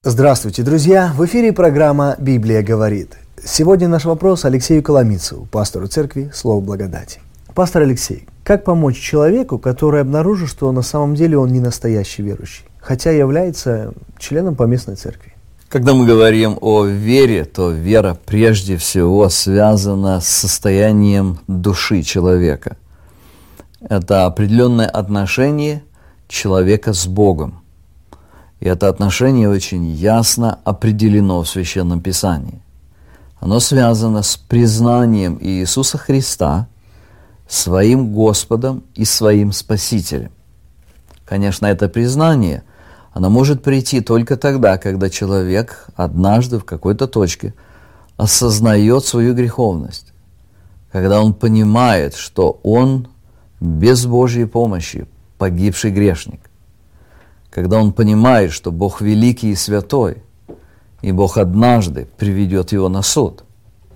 Здравствуйте, друзья! В эфире программа «Библия говорит». Сегодня наш вопрос Алексею Коломийцеву, пастору церкви «Слово благодати». Пастор Алексей, как помочь человеку, который обнаружил, что на самом деле он не настоящий верующий, хотя является членом поместной церкви? Когда мы говорим о вере, то вера прежде всего связана с состоянием души человека. Это определенное отношение человека с Богом. И это отношение очень ясно определено в Священном Писании. Оно связано с признанием Иисуса Христа своим Господом и своим Спасителем. Конечно, это признание, оно может прийти только тогда, когда человек однажды в какой-то точке осознает свою греховность, когда он понимает, что он без Божьей помощи погибший грешник, когда он понимает, что Бог великий и святой, и Бог однажды приведет его на суд.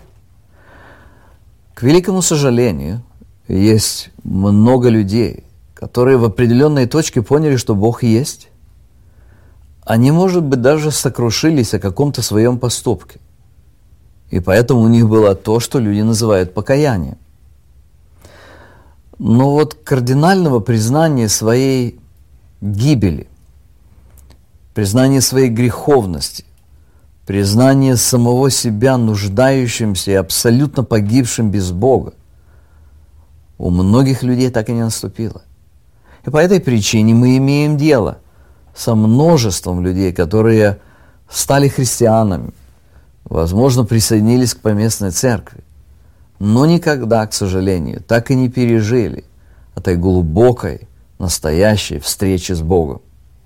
К великому сожалению, есть много людей, которые в определенной точке поняли, что Бог есть. Они, может быть, даже сокрушились о каком-то своем поступке. И поэтому у них было то, что люди называют покаянием. Но вот кардинального признания своей гибели, признание своей греховности, признание самого себя нуждающимся и абсолютно погибшим без Бога у многих людей так и не наступило. И по этой причине мы имеем дело со множеством людей, которые стали христианами, возможно, присоединились к поместной церкви, но никогда, к сожалению, так и не пережили этой глубокой, настоящей встречи с Богом.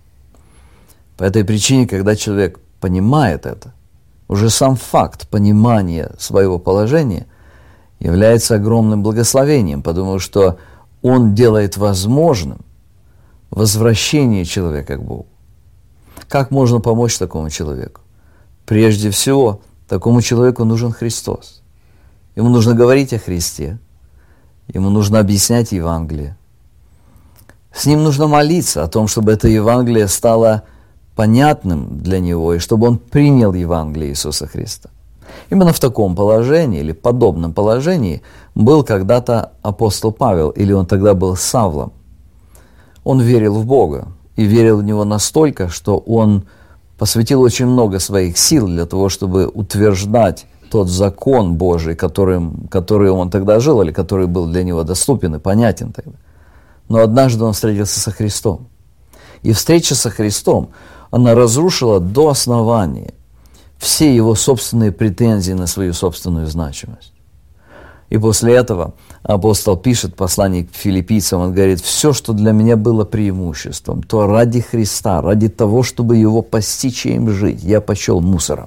По этой причине, когда человек понимает это, уже сам факт понимания своего положения является огромным благословением, потому что он делает возможным возвращение человека к Богу. Как можно помочь такому человеку? Прежде всего, такому человеку нужен Христос. Ему нужно говорить о Христе, ему нужно объяснять Евангелие. С ним нужно молиться о том, чтобы это Евангелие стало понятным для него, и чтобы он принял Евангелие Иисуса Христа. Именно в таком положении, или подобном положении, был когда-то апостол Павел, или он тогда был Савлом. Он верил в Бога, и верил в Него настолько, что он посвятил очень много своих сил для того, чтобы утверждать тот закон Божий, который он тогда жил, или который был для него доступен и понятен тогда. Но однажды он встретился со Христом. И встреча со Христом, она разрушила до основания все его собственные претензии на свою собственную значимость. И после этого апостол пишет послание к филиппийцам, он говорит: «Все, что для меня было преимуществом, то ради Христа, ради того, чтобы Его постичь и им жить, я почел мусором».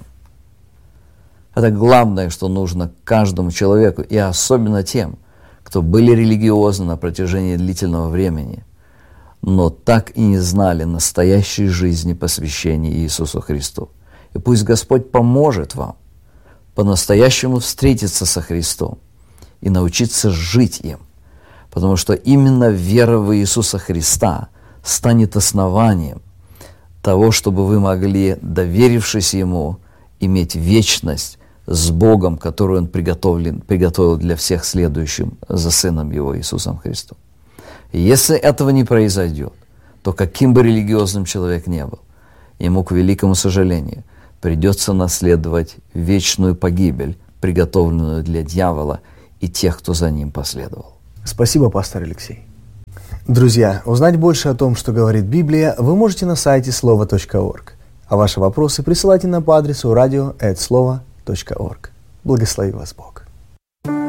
Это главное, что нужно каждому человеку, и особенно тем, кто были религиозны на протяжении длительного времени, но так и не знали настоящей жизни посвящения Иисусу Христу. И пусть Господь поможет вам по-настоящему встретиться со Христом и научиться жить им, потому что именно вера в Иисуса Христа станет основанием того, чтобы вы могли, доверившись Ему, иметь вечность с Богом, которую Он приготовил для всех следующим за Сыном Его Иисусом Христом. И если этого не произойдет, то каким бы религиозным человек ни был, ему, к великому сожалению, придется наследовать вечную погибель, приготовленную для дьявола и тех, кто за ним последовал. Спасибо, пастор Алексей. Друзья, узнать больше о том, что говорит Библия, вы можете на сайте слово.орг. А ваши вопросы присылайте нам по адресу radio@slovo.org. Благослови вас Бог.